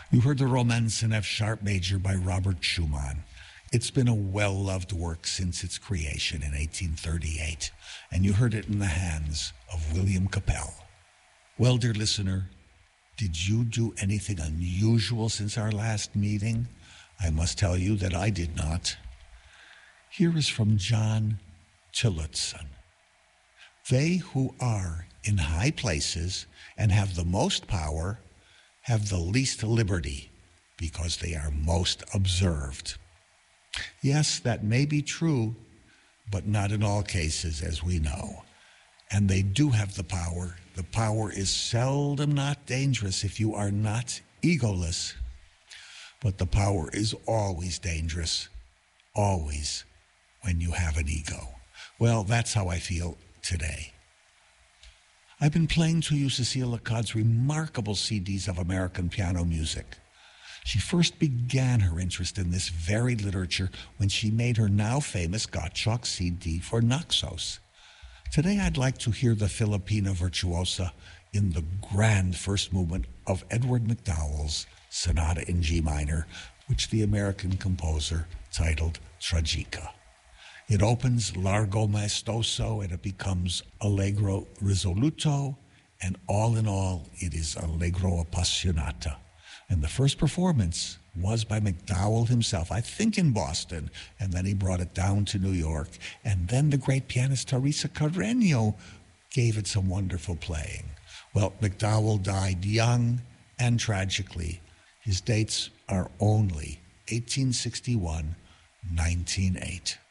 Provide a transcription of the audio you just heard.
You heard the Romanze in F-sharp major by Robert Schumann. It's been a well-loved work since its creation in 1838, and you heard it in the hands of William Capell. Well, dear listener, did you do anything unusual since our last meeting? I must tell you that I did not. Here is from John Tillotson. They who are in high places and have the most power have the least liberty because they are most observed. Yes, that may be true, but not in all cases, as we know. And they do have the power. The power is seldom not dangerous if you are not egoless. But the power is always dangerous, always, when you have an ego. Well, that's how I feel today. I've been playing to you Cécile Lacaud's remarkable CDs of American piano music. She first began her interest in this varied literature when she made her now famous Gottschalk CD for Naxos. Today I'd like to hear the Filipina virtuosa in the grand first movement of Edward MacDowell's Sonata in G minor, which the American composer titled Tragica. It opens Largo Maestoso and it becomes Allegro Risoluto, and all in all, it is Allegro Appassionata. And the first performance was by MacDowell himself, I think in Boston, and then he brought it down to New York. And then the great pianist Teresa Carreño gave it some wonderful playing. Well, MacDowell died young and tragically. His dates are only 1861, 1908.